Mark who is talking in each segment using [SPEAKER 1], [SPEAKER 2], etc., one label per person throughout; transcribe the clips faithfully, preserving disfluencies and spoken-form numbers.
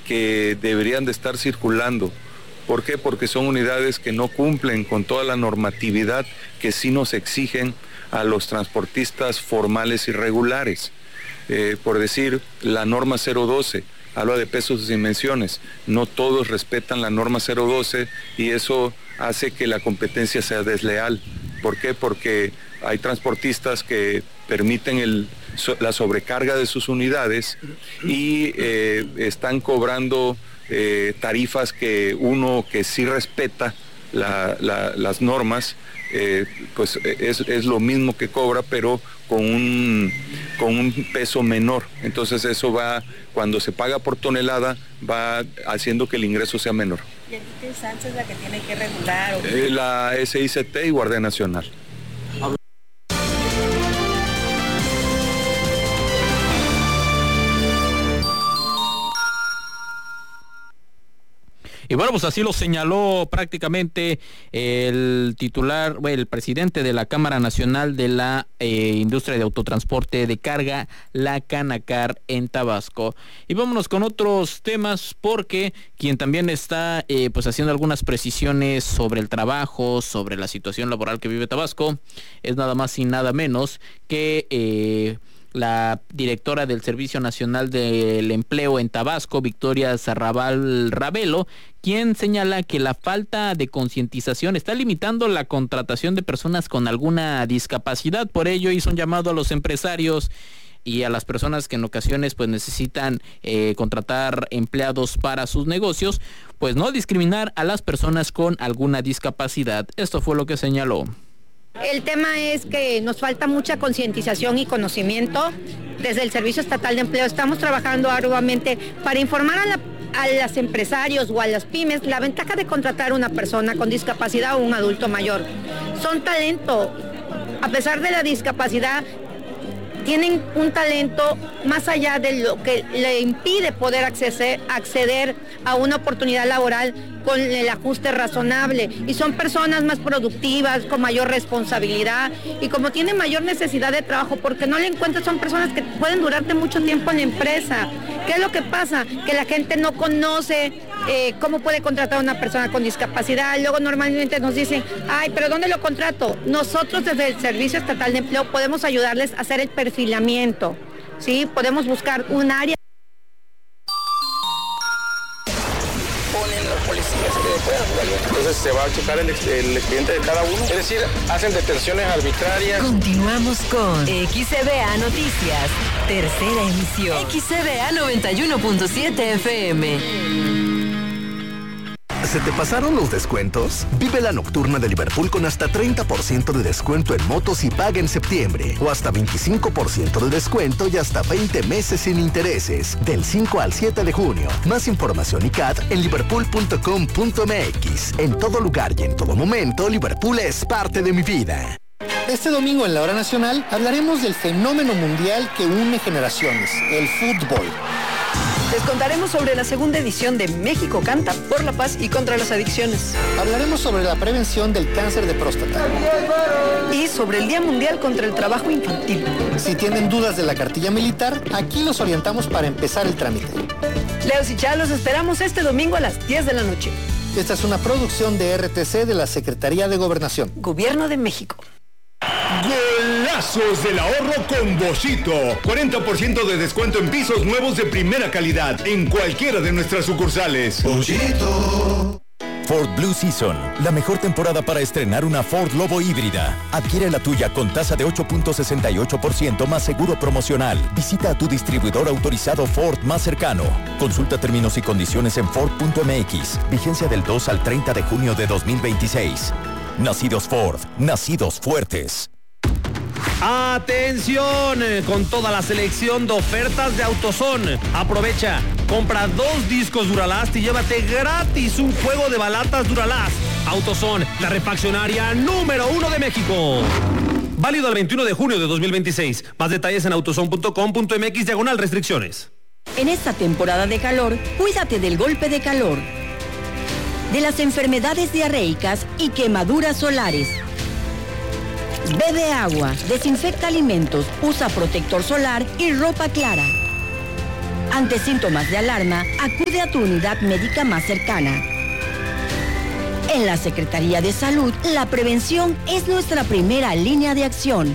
[SPEAKER 1] que deberían de estar circulando. ¿Por qué? Porque son unidades que no cumplen con toda la normatividad que sí nos exigen a los transportistas formales y regulares. Eh, por decir, la norma cero doce, habla de pesos y dimensiones. No todos respetan la norma cero doce y eso hace que la competencia sea desleal. ¿Por qué? Porque hay transportistas que permiten el, la sobrecarga de sus unidades y eh, están cobrando eh, tarifas que uno que sí respeta la, la, las normas, eh, pues es, es lo mismo que cobra, pero con un, con un peso menor. Entonces eso va, cuando se paga por tonelada, va haciendo que el ingreso sea menor.
[SPEAKER 2] ¿Y aquí qué instancia es la que tiene que regular? ¿O
[SPEAKER 1] eh, la S I C T y Guardia Nacional.
[SPEAKER 3] Y bueno, pues así lo señaló prácticamente el titular, el presidente de la Cámara Nacional de la eh, Industria de Autotransporte de Carga, la Canacar, en Tabasco. Y vámonos con otros temas, porque quien también está eh, pues haciendo algunas precisiones sobre el trabajo, sobre la situación laboral que vive Tabasco, es nada más y nada menos que Eh, la directora del Servicio Nacional del Empleo en Tabasco, Victoria Zarrabal Ravelo, quien señala que la falta de concientización está limitando la contratación de personas con alguna discapacidad. Por ello hizo un llamado a los empresarios y a las personas que en ocasiones pues necesitan eh, contratar empleados para sus negocios, pues no discriminar a las personas con alguna discapacidad. Esto fue lo que señaló.
[SPEAKER 4] El tema es que nos falta mucha concientización y conocimiento. Desde el Servicio Estatal de Empleo estamos trabajando arduamente para informar a, la, a los empresarios o a las pymes la ventaja de contratar a una persona con discapacidad o un adulto mayor. Son talento, a pesar de la discapacidad, tienen un talento más allá de lo que le impide poder acceder, acceder a una oportunidad laboral con el ajuste razonable, y son personas más productivas, con mayor responsabilidad, y como tienen mayor necesidad de trabajo, porque no le encuentran, son personas que pueden durarte mucho tiempo en la empresa. ¿Qué es lo que pasa? Que la gente no conoce eh, cómo puede contratar a una persona con discapacidad. Luego normalmente nos dicen, ay, pero ¿dónde lo contrato? Nosotros desde el Servicio Estatal de Empleo podemos ayudarles a hacer el perfilamiento, ¿sí? Podemos buscar un área.
[SPEAKER 5] Entonces se va a checar el, el expediente de cada uno, es decir, hacen detenciones arbitrarias.
[SPEAKER 6] Continuamos con X C B A Noticias, tercera emisión. X C B A noventa y uno punto siete F M.
[SPEAKER 7] ¿Se te pasaron los descuentos? Vive la nocturna de Liverpool con hasta treinta por ciento de descuento en motos y paga en septiembre. O hasta veinticinco por ciento de descuento y hasta veinte meses sin intereses. Del cinco al siete de junio. Más información y C A T en liverpool punto com punto m x. En todo lugar y en todo momento, Liverpool es parte de mi vida.
[SPEAKER 8] Este domingo en la Hora Nacional hablaremos del fenómeno mundial que une generaciones, el fútbol.
[SPEAKER 9] Les contaremos sobre la segunda edición de México Canta por la paz y contra las adicciones.
[SPEAKER 8] Hablaremos sobre la prevención del cáncer de próstata.
[SPEAKER 9] Y sobre el Día Mundial contra el Trabajo Infantil.
[SPEAKER 8] Si tienen dudas de la cartilla militar, aquí los orientamos para empezar el trámite.
[SPEAKER 9] Leos y Chá, los esperamos este domingo a las diez de la noche.
[SPEAKER 8] Esta es una producción de R T C de la Secretaría de Gobernación.
[SPEAKER 9] Gobierno de México.
[SPEAKER 10] Golazos del ahorro con Boschito. cuarenta por ciento de descuento en pisos nuevos de primera calidad en cualquiera de nuestras sucursales.
[SPEAKER 11] Boschito. Ford Blue Season, la mejor temporada para estrenar una Ford Lobo híbrida. Adquiere la tuya con tasa de ocho punto sesenta y ocho por ciento más seguro promocional. Visita a tu distribuidor autorizado Ford más cercano. Consulta términos y condiciones en Ford punto m x. Vigencia del dos al treinta de junio de dos mil veintiséis. Nacidos Ford, nacidos fuertes.
[SPEAKER 12] Atención, con toda la selección de ofertas de AutoZone. Aprovecha, compra dos discos Duralast y llévate gratis un juego de balatas Duralast. AutoZone, la refaccionaria número uno de México. Válido al veintiuno de junio de dos mil veintiséis. Más detalles en autozone punto com punto m x diagonal restricciones.
[SPEAKER 6] En esta temporada de calor, cuídate del golpe de calor, de las enfermedades diarreicas y quemaduras solares. Bebe agua, desinfecta alimentos, usa protector solar y ropa clara. Ante síntomas de alarma, acude a tu unidad médica más cercana. En la Secretaría de Salud, la prevención es nuestra primera línea de acción.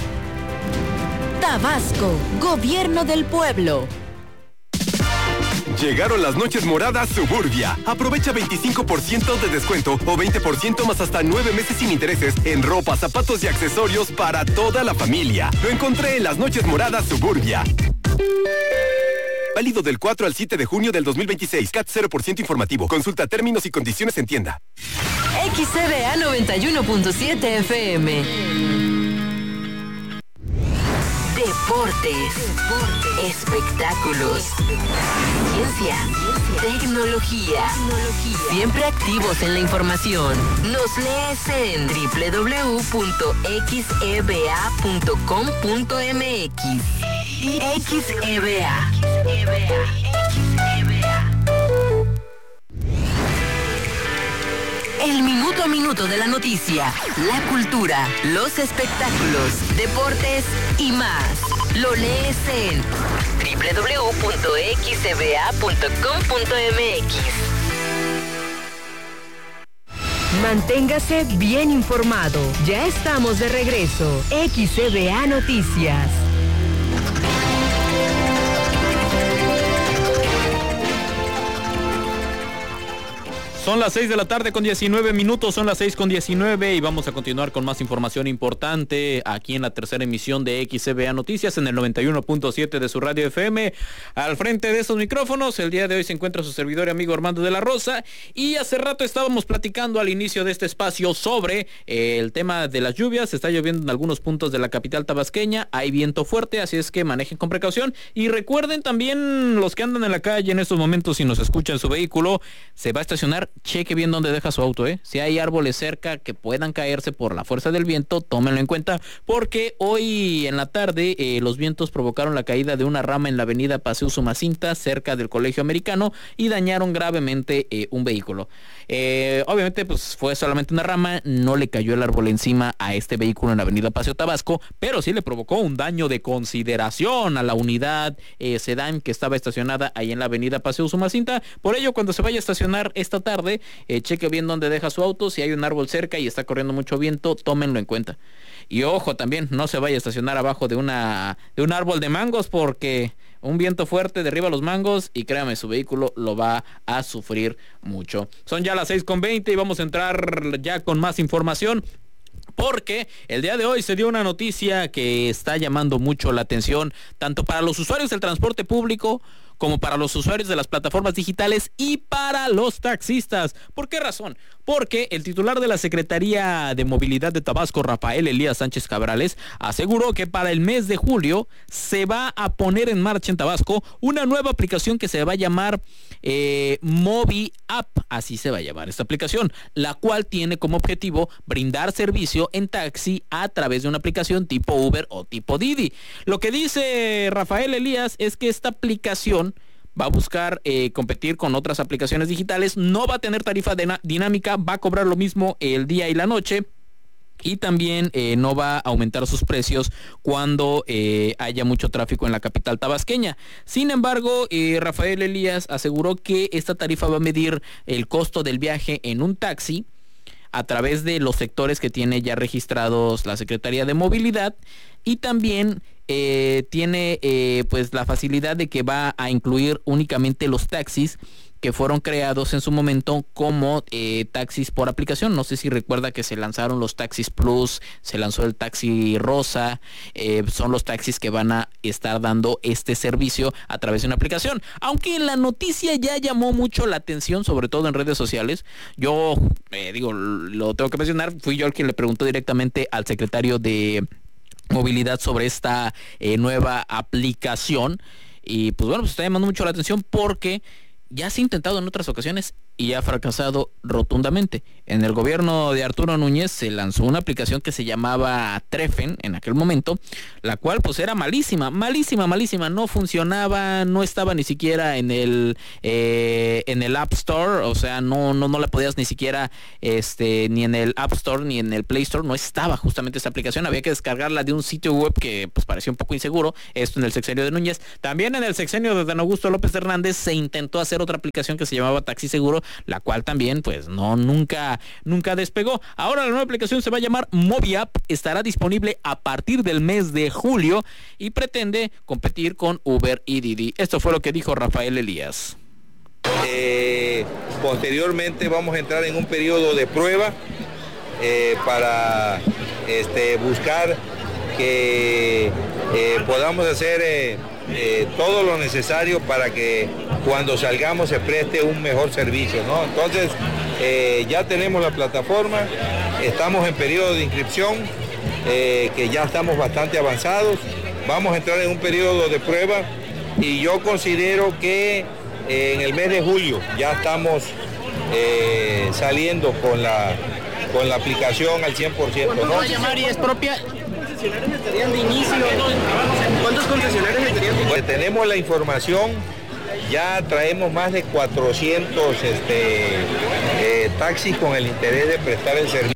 [SPEAKER 6] Tabasco, Gobierno del Pueblo.
[SPEAKER 13] Llegaron las noches moradas Suburbia. Aprovecha veinticinco por ciento de descuento o veinte por ciento más hasta nueve meses sin intereses en ropa, zapatos y accesorios para toda la familia. Lo encontré en las noches moradas Suburbia. Válido del cuatro al siete de junio del dos mil veintiséis. C A T cero por ciento informativo. Consulta términos y condiciones en tienda.
[SPEAKER 14] X C B A noventa y uno punto siete F M. Deportes, espectáculos, ciencia, tecnología, siempre activos en la información. Nos lees en doble u doble u doble u punto x e b a punto com punto m x. X E B A. El minuto a minuto de la noticia, la cultura, los espectáculos, deportes y más. Lo lees en doble u doble u doble u punto x e b a punto com punto m x.
[SPEAKER 15] Manténgase bien informado. Ya estamos de regreso. X E B A Noticias.
[SPEAKER 3] Son las seis de la tarde con diecinueve minutos, son las seis con diecinueve y vamos a continuar con más información importante aquí en la tercera emisión de X E B A Noticias en el noventa y uno punto siete de su radio F M. Al frente de estos micrófonos, el día de hoy se encuentra su servidor y amigo Armando de la Rosa, y hace rato estábamos platicando al inicio de este espacio sobre eh, el tema de las lluvias. Está lloviendo en algunos puntos de la capital tabasqueña, hay viento fuerte, así es que manejen con precaución y recuerden también los que andan en la calle en estos momentos, si nos escuchan su vehículo, se va a estacionar, cheque bien dónde deja su auto, ¿eh? Si hay árboles cerca que puedan caerse por la fuerza del viento, tómenlo en cuenta, porque hoy en la tarde eh, los vientos provocaron la caída de una rama en la avenida Paseo Usumacinta, cerca del Colegio Americano, y dañaron gravemente eh, un vehículo. Eh, obviamente, pues fue solamente una rama, no le cayó el árbol encima a este vehículo en la avenida Paseo Tabasco, pero sí le provocó un daño de consideración a la unidad eh, sedán que estaba estacionada ahí en la avenida Paseo Usumacinta. Por ello, cuando se vaya a estacionar esta tarde, Eh, cheque bien dónde deja su auto. Si hay un árbol cerca y está corriendo mucho viento, tómenlo en cuenta. Y ojo también, no se vaya a estacionar abajo de una de un árbol de mangos, porque un viento fuerte derriba los mangos y créame, su vehículo lo va a sufrir mucho. Son ya las seis con veinte y vamos a entrar ya con más información, porque el día de hoy se dio una noticia que está llamando mucho la atención, tanto para los usuarios del transporte público como para los usuarios de las plataformas digitales y para los taxistas. ¿Por qué razón? Porque el titular de la Secretaría de Movilidad de Tabasco, Rafael Elías Sánchez Cabrales, aseguró que para el mes de julio se va a poner en marcha en Tabasco una nueva aplicación que se va a llamar eh, Mobi App, así se va a llamar esta aplicación, la cual tiene como objetivo brindar servicio en taxi a través de una aplicación tipo Uber o tipo Didi. Lo que dice Rafael Elías es que esta aplicación va a buscar eh, competir con otras aplicaciones digitales, no va a tener tarifa dinámica, va a cobrar lo mismo el día y la noche, y también eh, no va a aumentar sus precios cuando eh, haya mucho tráfico en la capital tabasqueña. Sin embargo, eh, Rafael Elías aseguró que esta tarifa va a medir el costo del viaje en un taxi a través de los sectores que tiene ya registrados la Secretaría de Movilidad, y también eh, tiene eh, pues la facilidad de que va a incluir únicamente los taxis que fueron creados en su momento como eh, taxis por aplicación. No sé si recuerda que se lanzaron los taxis Plus, se lanzó el taxi rosa, eh, son los taxis que van a estar dando este servicio a través de una aplicación. Aunque la noticia ya llamó mucho la atención, sobre todo en redes sociales, yo eh, digo, lo tengo que mencionar, fui yo el que le preguntó directamente al secretario de Movilidad sobre esta eh, nueva aplicación, y pues bueno, pues está llamando mucho la atención porque ya se ha intentado en otras ocasiones y ha fracasado rotundamente. En el gobierno de Arturo Núñez se lanzó una aplicación que se llamaba Trefen en aquel momento, la cual pues era malísima, malísima, malísima, no funcionaba, no estaba ni siquiera en el eh, en el App Store, o sea, no no no la podías ni siquiera este ni en el App Store ni en el Play Store, no estaba justamente esta aplicación, había que descargarla de un sitio web que pues parecía un poco inseguro. Esto en el sexenio de Núñez. También en el sexenio de Dan Augusto López Hernández se intentó hacer otra aplicación que se llamaba Taxi Seguro, la cual también pues no nunca nunca despegó. Ahora la nueva aplicación se va a llamar Moviapp, estará disponible a partir del mes de julio y pretende competir con Uber y Didi. Esto fue lo que dijo Rafael Elías.
[SPEAKER 16] Eh, posteriormente vamos a entrar en un periodo de prueba eh, para este, buscar que eh, podamos hacer eh, eh, todo lo necesario para que cuando salgamos se preste un mejor servicio, ¿no? Entonces eh, ya tenemos la plataforma, estamos en periodo de inscripción, eh, que ya estamos bastante avanzados, vamos a entrar en un periodo de prueba y yo considero que eh, en el mes de julio ya estamos eh, saliendo con la, con la aplicación al cien por ciento, ¿no?
[SPEAKER 3] ¿Cuántos va a llamar y es propia?
[SPEAKER 16] ¿Concesionarios estarían de inicio? ¿Cuántos concesionarios estarían de inicio? Pues tenemos la información, ya traemos más de cuatrocientos este, eh, taxis con el interés de prestar el servicio.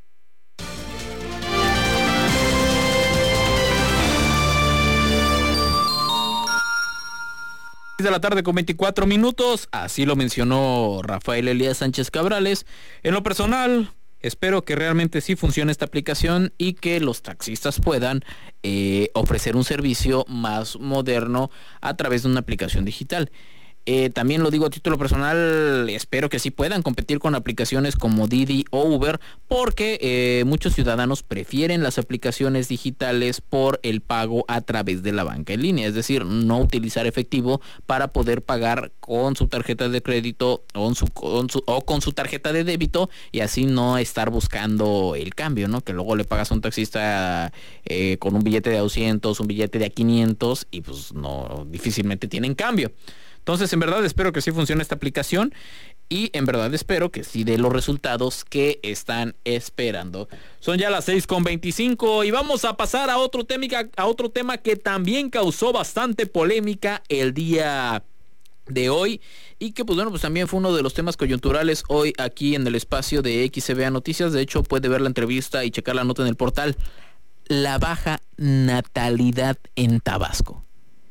[SPEAKER 3] De la tarde con veinticuatro minutos, así lo mencionó Rafael Elías Sánchez Cabrales. En lo personal, espero que realmente sí funcione esta aplicación y que los taxistas puedan eh, ofrecer un servicio más moderno a través de una aplicación digital. Eh, también lo digo a título personal, espero que sí puedan competir con aplicaciones como Didi o Uber, porque eh, muchos ciudadanos prefieren las aplicaciones digitales por el pago a través de la banca en línea, es decir, no utilizar efectivo para poder pagar con su tarjeta de crédito o con su, con su, o con su tarjeta de débito y así no estar buscando el cambio, ¿no? Que luego le pagas a un taxista eh, con un billete de doscientos, un billete de a quinientos y pues no, difícilmente tienen cambio. Entonces, en verdad espero que sí funcione esta aplicación y en verdad espero que sí dé los resultados que están esperando. Son ya las seis con veinticinco y vamos a pasar a otro tema, a otro tema que también causó bastante polémica el día de hoy y que pues bueno, pues también fue uno de los temas coyunturales hoy aquí en el espacio de X C B A Noticias. De hecho, puede ver la entrevista y checar la nota en el portal. La baja natalidad en Tabasco.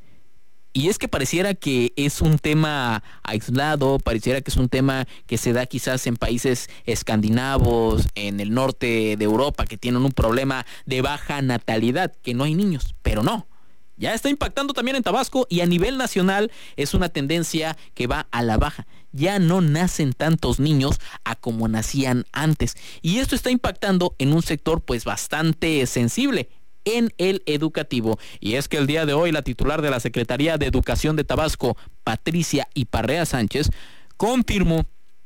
[SPEAKER 3] Y es que pareciera que es un tema aislado, pareciera que es un tema que se da quizás en países escandinavos, en el norte de Europa, que tienen un problema de baja natalidad, que no hay niños, pero no. Ya está impactando también en Tabasco y a nivel nacional es una tendencia que va a la baja. Ya no nacen tantos niños a como nacían antes. Y esto está impactando en un sector pues bastante sensible, en el educativo. Y es que el día de hoy la titular de la Secretaría de Educación de Tabasco, Patricia Iparrea Sánchez, confirmó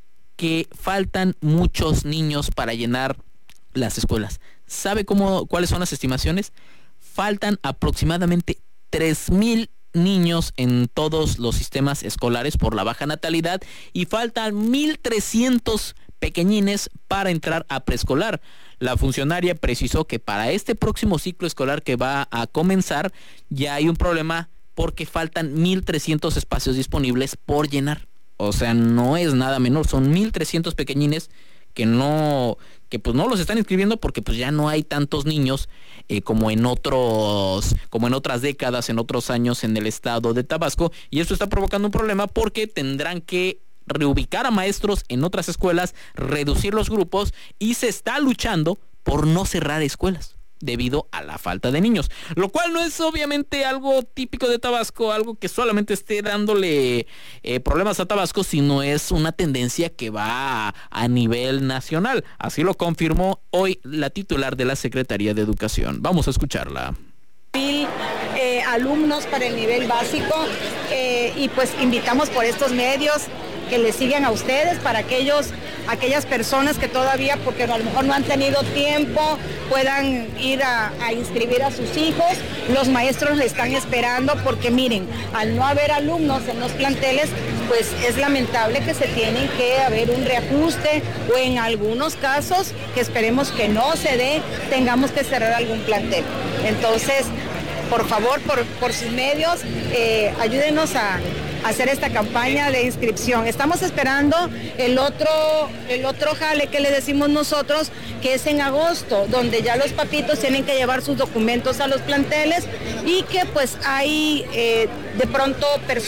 [SPEAKER 3] que faltan muchos niños para llenar las escuelas. ¿Sabe cómo, cuáles son las estimaciones? Faltan aproximadamente tres mil niños en todos los sistemas escolares por la baja natalidad y faltan mil trescientos pequeñines para entrar a preescolar. La funcionaria precisó que para este próximo ciclo escolar que va a comenzar ya hay un problema porque faltan mil trescientos espacios disponibles por llenar. O sea, no es nada menor, son mil trescientos pequeñines que no que pues no los están inscribiendo porque pues ya no hay tantos niños eh, como en otros como en otras décadas, en otros años en el estado de Tabasco, y esto está provocando un problema porque tendrán que reubicar a maestros en otras escuelas, reducir los grupos y se está luchando por no cerrar escuelas debido a la falta de niños, lo cual no es obviamente algo típico de Tabasco, algo que solamente esté dándole eh, problemas a Tabasco, sino es una tendencia que va a, a nivel nacional. Así lo confirmó hoy la titular de la Secretaría de Educación. Vamos a escucharla.
[SPEAKER 17] Mil eh, alumnos para el nivel básico eh, y pues invitamos por estos medios que les sigan a ustedes para aquellos, aquellas personas que todavía, porque a lo mejor no han tenido tiempo, puedan ir a, a inscribir a sus hijos. Los maestros le están esperando porque miren, al no haber alumnos en los planteles, pues es lamentable que se tiene que haber un reajuste o en algunos casos, que esperemos que no se dé, tengamos que cerrar algún plantel. Entonces, por favor, por, por sus medios, eh, ayúdenos a hacer esta campaña de inscripción. Estamos esperando el otro, el otro jale que le decimos nosotros, que es en agosto, donde ya los papitos tienen que llevar sus documentos a los planteles y que pues hay eh, de pronto personas.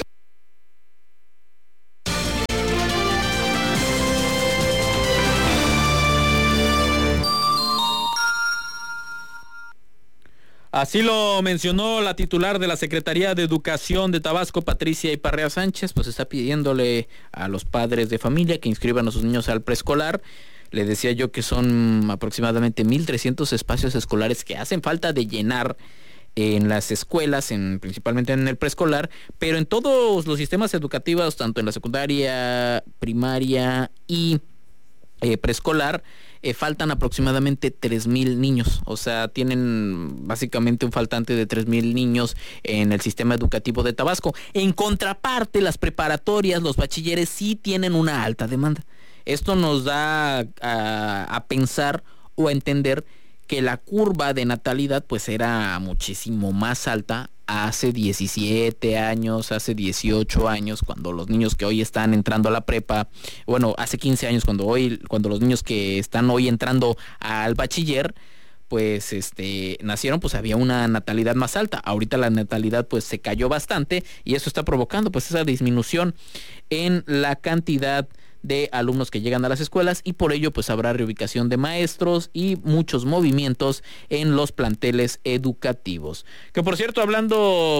[SPEAKER 3] Así lo mencionó la titular de la Secretaría de Educación de Tabasco, Patricia Iparrea Sánchez, pues está pidiéndole a los padres de familia que inscriban a sus niños al preescolar. Le decía yo que son aproximadamente mil trescientos espacios escolares que hacen falta de llenar en las escuelas, en, principalmente en el preescolar, pero en todos los sistemas educativos, tanto en la secundaria, primaria y eh, preescolar, Eh, faltan aproximadamente tres mil niños, o sea, tienen básicamente un faltante de tres mil niños en el sistema educativo de Tabasco. En contraparte, las preparatorias, los bachilleres sí tienen una alta demanda. Esto nos da a, a pensar o a entender que la curva de natalidad pues era muchísimo más alta hace diecisiete años, hace dieciocho años, cuando los niños que hoy están entrando a la prepa, bueno, hace quince años, cuando hoy, cuando los niños que están hoy entrando al bachiller, pues este nacieron, pues había una natalidad más alta. Ahorita la natalidad pues se cayó bastante y eso está provocando pues esa disminución en la cantidad de alumnos que llegan a las escuelas, y por ello pues habrá reubicación de maestros y muchos movimientos en los planteles educativos. Que por cierto, hablando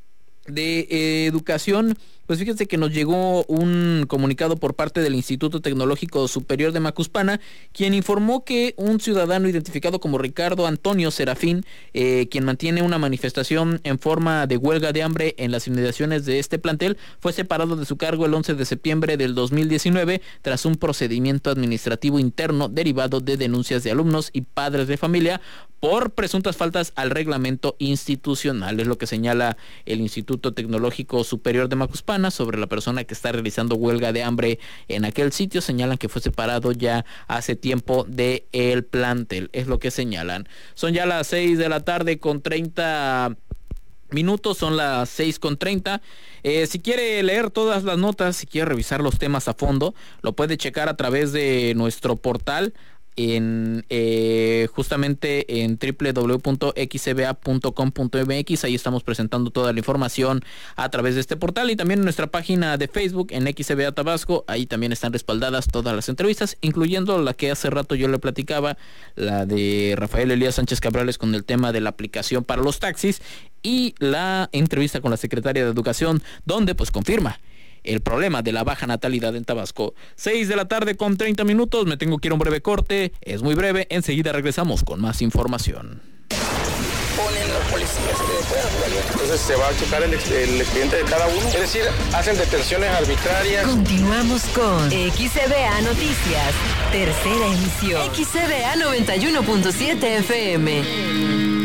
[SPEAKER 3] de eh, educación, pues fíjense que nos llegó un comunicado por parte del Instituto Tecnológico Superior de Macuspana, quien informó que un ciudadano identificado como Ricardo Antonio Serafín, eh, quien mantiene una manifestación en forma de huelga de hambre en las inmediaciones de este plantel, fue separado de su cargo el once de septiembre del dos mil diecinueve tras un procedimiento administrativo interno derivado de denuncias de alumnos y padres de familia por presuntas faltas al reglamento institucional. Es lo que señala el Instituto Tecnológico Superior de Macuspana sobre la persona que está realizando huelga de hambre en aquel sitio. Señalan que fue separado ya hace tiempo de el plantel, es lo que señalan. Son ya las seis de la tarde con treinta minutos, son las seis con treinta. Eh, si quiere leer todas las notas, si quiere revisar los temas a fondo, lo puede checar a través de nuestro portal en eh, justamente en doble u doble u doble u punto x c b a punto com punto m x. Ahí estamos presentando toda la información a través de este portal, y también en nuestra página de Facebook en X C B A Tabasco. Ahí también están respaldadas todas las entrevistas, incluyendo la que hace rato yo le platicaba, la de Rafael Elías Sánchez Cabrales con el tema de la aplicación para los taxis, y la entrevista con la secretaria de Educación, donde pues confirma el problema de la baja natalidad en Tabasco. seis de la tarde con treinta minutos, me tengo que ir a un breve corte, es muy breve, enseguida regresamos con más información.
[SPEAKER 5] Ponen los policías que entonces se va a checar el, el expediente de cada uno, es decir, hacen detenciones arbitrarias.
[SPEAKER 15] Continuamos con X C B A Noticias, tercera emisión.
[SPEAKER 14] X C B A noventa y uno punto siete F M.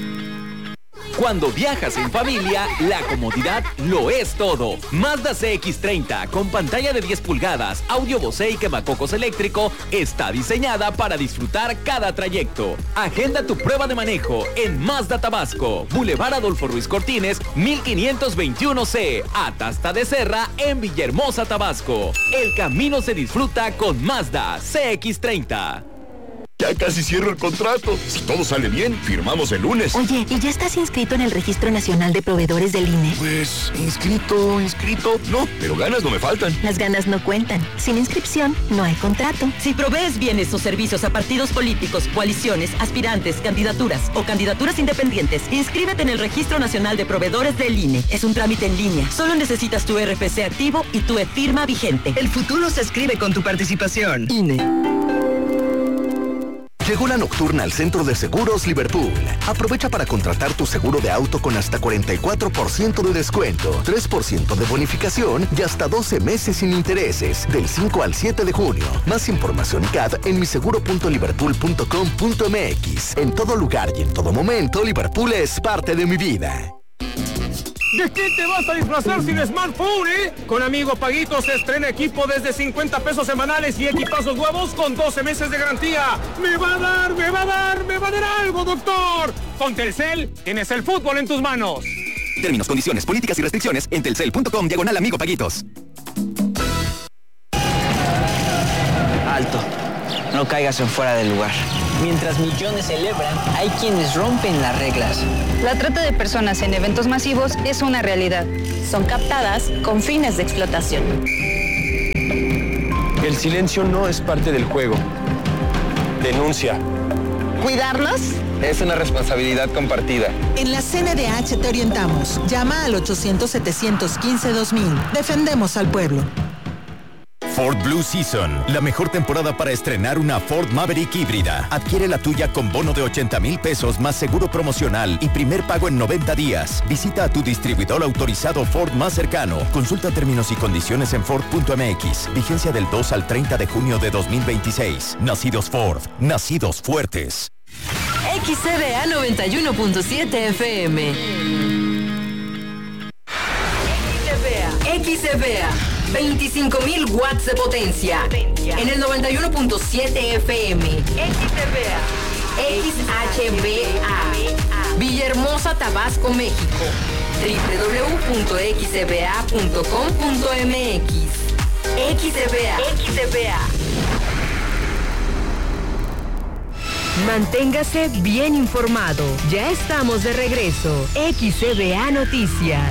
[SPEAKER 18] Cuando viajas en familia, la comodidad lo es todo. Mazda C X treinta, con pantalla de diez pulgadas, audio Bose y quemacocos eléctrico, está diseñada para disfrutar cada trayecto. Agenda tu prueba de manejo en Mazda Tabasco, Boulevard Adolfo Ruiz Cortines, mil quinientos veintiuno C, Atasta de Serra, en Villahermosa, Tabasco. El camino se disfruta con Mazda C X treinta.
[SPEAKER 19] Ya casi cierro el contrato. Si todo sale bien, firmamos el lunes.
[SPEAKER 20] Oye, ¿y ya estás inscrito en el Registro Nacional de Proveedores del I N E?
[SPEAKER 19] Pues, inscrito, inscrito, no, pero ganas no me faltan.
[SPEAKER 20] Las ganas no cuentan. Sin inscripción, no hay contrato.
[SPEAKER 6] Si provees bienes o servicios a partidos políticos, coaliciones, aspirantes, candidaturas o candidaturas independientes, inscríbete en el Registro Nacional de Proveedores del I N E. Es un trámite en línea. Solo necesitas tu R F C activo y tu e-firma vigente.
[SPEAKER 9] El futuro se escribe con tu participación.
[SPEAKER 6] I N E.
[SPEAKER 7] Llegó la nocturna al Centro de Seguros Liverpool. Aprovecha para contratar tu seguro de auto con hasta cuarenta y cuatro por ciento de descuento, tres por ciento de bonificación y hasta doce meses sin intereses, del cinco al siete de junio. Más información C A D en miseguro punto liverpool punto com punto m x. En todo lugar y en todo momento, Liverpool es parte de mi vida.
[SPEAKER 12] ¿De qué te vas a disfrazar sin smartphone, eh? Con Amigo Paguito se estrena equipo desde cincuenta pesos semanales y equipazos nuevos con doce meses de garantía. ¡Me va a dar, me va a dar, me va a dar algo, doctor! Con Telcel tienes el fútbol en tus manos.
[SPEAKER 21] Términos, condiciones, políticas y restricciones en telcel punto com diagonal Amigo Paguitos.
[SPEAKER 22] Alto. No caigas en fuera del lugar. Mientras millones celebran, hay quienes rompen las reglas.
[SPEAKER 23] La trata de personas en eventos masivos es una realidad. Son captadas con fines de explotación.
[SPEAKER 5] El silencio no es parte del juego. Denuncia.
[SPEAKER 23] ¿Cuidarnos?
[SPEAKER 5] Es una responsabilidad compartida.
[SPEAKER 24] En la C N D H te orientamos. Llama al ochocientos, setecientos quince, dos mil. Defendemos al pueblo.
[SPEAKER 11] Ford Blue Season, la mejor temporada para estrenar una Ford Maverick híbrida. Adquiere la tuya con bono de ochenta mil pesos más seguro promocional y primer pago en noventa días. Visita a tu distribuidor autorizado Ford más cercano. Consulta términos y condiciones en Ford punto M X. Vigencia del dos al treinta de junio de dos mil veintiséis. Nacidos Ford, nacidos fuertes.
[SPEAKER 14] X C B A noventa y uno punto siete F M. X C B A veinticinco mil watts de potencia. En el noventa y uno punto siete F M. X C B A. X H B A. Villahermosa, Tabasco, México. doble u doble u doble u punto x c b a punto com punto m x. X C B A. X C B A.
[SPEAKER 15] Manténgase bien informado. Ya estamos de regreso. X C B A Noticias.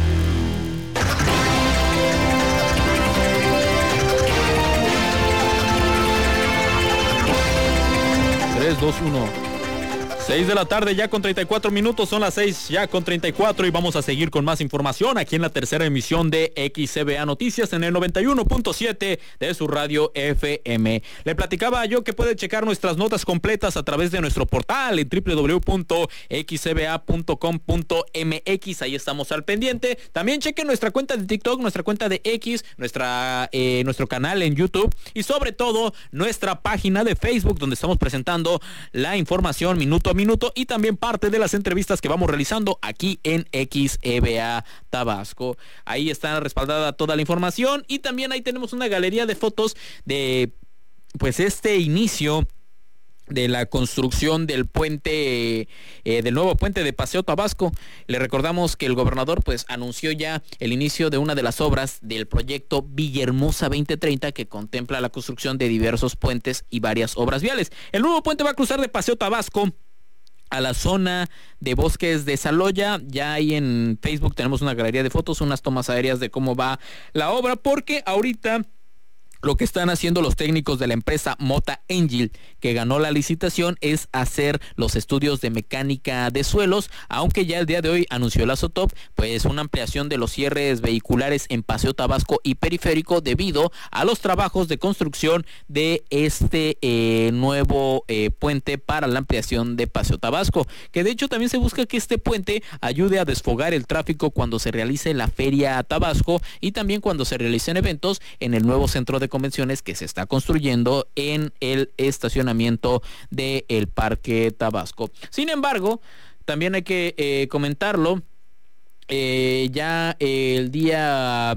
[SPEAKER 3] tres, dos, uno. seis de la tarde ya con treinta y cuatro minutos, son las seis ya con treinta y cuatro y vamos a seguir con más información aquí en la tercera emisión de X C B A Noticias en el noventa y uno punto siete de su radio F M. Le platicaba yo que puede checar nuestras notas completas a través de nuestro portal en doble u doble u doble u punto x c b a punto com punto m x, ahí estamos al pendiente. También chequen nuestra cuenta de TikTok, nuestra cuenta de X, nuestra eh, nuestro canal en YouTube y sobre todo nuestra página de Facebook donde estamos presentando la información minuto a minuto y también parte de las entrevistas que vamos realizando aquí en X E B A Tabasco. Ahí está respaldada toda la información y también ahí tenemos una galería de fotos de pues este inicio de la construcción del puente, eh, del nuevo puente de Paseo Tabasco. Le recordamos que el gobernador pues anunció ya el inicio de una de las obras del proyecto Villahermosa veinte treinta que contempla la construcción de diversos puentes y varias obras viales. El nuevo puente va a cruzar de Paseo Tabasco a la zona de Bosques de Saloya. Ya ahí en Facebook tenemos una galería de fotos, unas tomas aéreas de cómo va la obra, porque ahorita lo que están haciendo los técnicos de la empresa Mota Engil, que ganó la licitación, es hacer los estudios de mecánica de suelos, aunque ya el día de hoy anunció la SOTOP, pues una ampliación de los cierres vehiculares en Paseo Tabasco y Periférico debido a los trabajos de construcción de este eh, nuevo eh, puente para la ampliación de Paseo Tabasco, que de hecho también se busca que este puente ayude a desfogar el tráfico cuando se realice la Feria Tabasco y también cuando se realicen eventos en el nuevo centro de convenciones que se está construyendo en el estacionamiento del Parque Tabasco. Sin embargo, también hay que eh, comentarlo, eh, ya eh, el día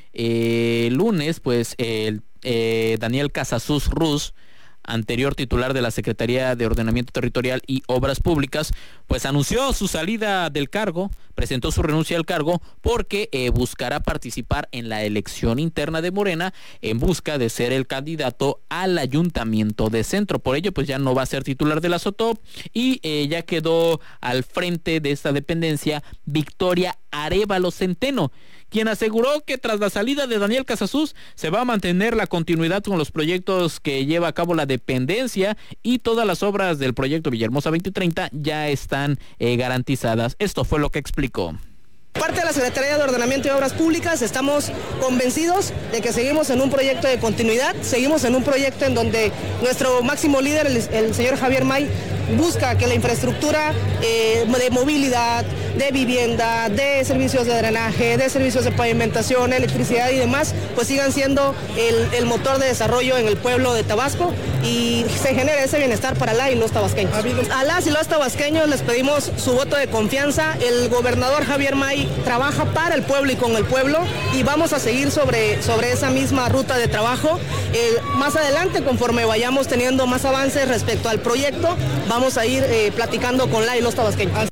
[SPEAKER 3] eh, lunes, pues el eh, Daniel Casasus Ruz, anterior titular de la Secretaría de Ordenamiento Territorial y Obras Públicas, pues anunció su salida del cargo, presentó su renuncia al cargo porque eh, buscará participar en la elección interna de Morena en busca de ser el candidato al Ayuntamiento de Centro. Por ello, pues ya no va a ser titular de la SOTOP y eh, ya quedó al frente de esta dependencia Victoria Arévalo Centeno, quien aseguró que tras la salida de Daniel Casasus se va a mantener la continuidad con los proyectos que lleva a cabo la dependencia y todas las obras del proyecto Villahermosa veinte treinta ya están eh, garantizadas. Esto fue lo que explicó.
[SPEAKER 25] Parte de la Secretaría de Ordenamiento y Obras Públicas estamos convencidos de que seguimos en un proyecto de continuidad, seguimos en un proyecto en donde nuestro máximo líder, el, el señor Javier May, busca que la infraestructura eh, de movilidad, de vivienda, de servicios de drenaje, de servicios de pavimentación, electricidad y demás, pues sigan siendo el, el motor de desarrollo en el pueblo de Tabasco y se genere ese bienestar para la y los tabasqueños. A las y los tabasqueños les pedimos su voto de confianza. El gobernador Javier May trabaja para el pueblo y con el pueblo y vamos a seguir sobre, sobre esa misma ruta de trabajo. Eh, más adelante, conforme vayamos teniendo más avances respecto al proyecto, vamos a ir eh, platicando con la y los tabasqueños.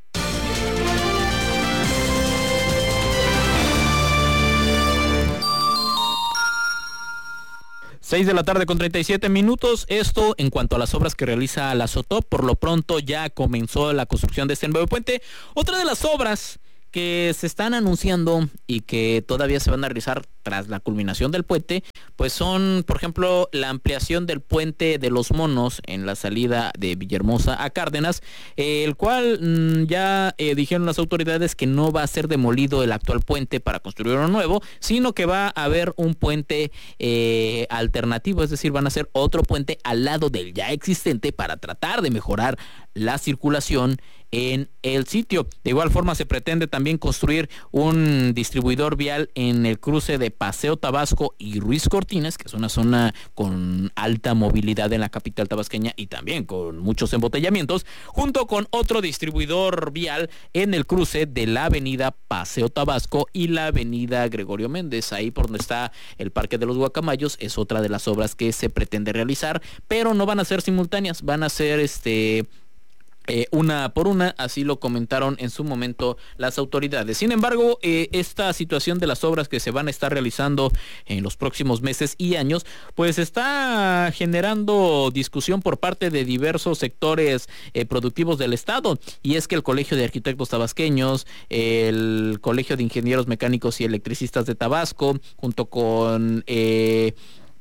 [SPEAKER 3] seis de la tarde con treinta y siete minutos. Esto en cuanto a las obras que realiza la SOTOP. Por lo pronto ya comenzó la construcción de este nuevo puente. Otra de las obras que se están anunciando y que todavía se van a realizar tras la culminación del puente, pues son, por ejemplo, la ampliación del puente de Los Monos en la salida de Villahermosa a Cárdenas, eh, el cual mmm, ya eh, dijeron las autoridades que no va a ser demolido el actual puente para construir uno nuevo, sino que va a haber un puente eh, alternativo, es decir, van a hacer otro puente al lado del ya existente para tratar de mejorar la circulación en el sitio. De igual forma se pretende también construir un distribuidor vial en el cruce de Paseo Tabasco y Ruiz Cortines, que es una zona con alta movilidad en la capital tabasqueña y también con muchos embotellamientos, junto con otro distribuidor vial en el cruce de la avenida Paseo Tabasco y la avenida Gregorio Méndez, ahí por donde está el Parque de los Guacamayos. Es otra de las obras que se pretende realizar, pero no van a ser simultáneas, van a ser este... Eh, una por una, así lo comentaron en su momento las autoridades. Sin embargo, eh, esta situación de las obras que se van a estar realizando en los próximos meses y años, pues está generando discusión por parte de diversos sectores eh, productivos del estado, y es que el Colegio de Arquitectos Tabasqueños, el Colegio de Ingenieros Mecánicos y Electricistas de Tabasco, junto con eh,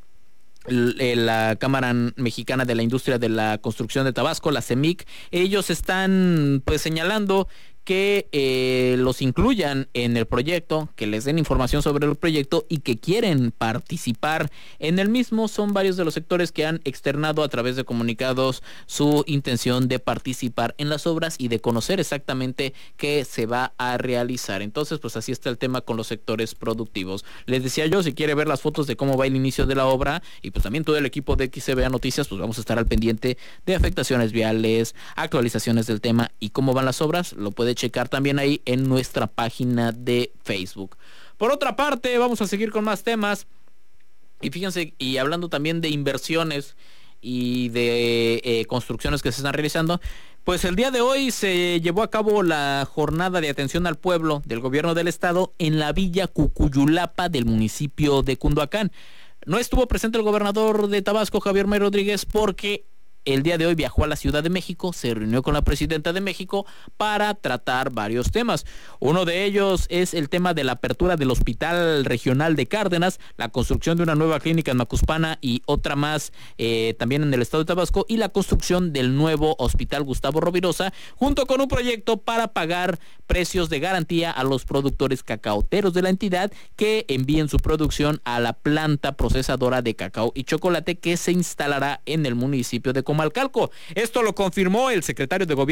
[SPEAKER 3] la Cámara Mexicana de la Industria de la Construcción de Tabasco, la CEMIC, ellos están pues señalando que eh, los incluyan en el proyecto, que les den información sobre el proyecto y que quieren participar en el mismo. Son varios de los sectores que han externado a través de comunicados su intención de participar en las obras y de conocer exactamente qué se va a realizar. Entonces, pues así está el tema con los sectores productivos. Les decía yo, si quiere ver las fotos de cómo va el inicio de la obra, y pues también todo el equipo de X C B A Noticias, pues vamos a estar al pendiente de afectaciones viales, actualizaciones del tema y cómo van las obras. Lo puede checar también ahí en nuestra página de Facebook. Por otra parte, vamos a seguir con más temas. Y fíjense, y hablando también de inversiones y de eh, construcciones que se están realizando, pues el día de hoy se llevó a cabo la jornada de atención al pueblo del gobierno del estado en la villa Cucuyulapa del municipio de Cunduacán. No estuvo presente el gobernador de Tabasco, Javier May Rodríguez, porque el día de hoy viajó a la Ciudad de México, se reunió con la presidenta de México para tratar varios temas. Uno de ellos es el tema de la apertura del Hospital Regional de Cárdenas, la construcción de una nueva clínica en Macuspana y otra más eh, también en el estado de Tabasco, y la construcción del nuevo Hospital Gustavo Rovirosa, junto con un proyecto para pagar precios de garantía a los productores cacaoteros de la entidad que envíen su producción a la planta procesadora de cacao y chocolate que se instalará en el municipio de Comalcalco. Esto lo confirmó el secretario de Gobierno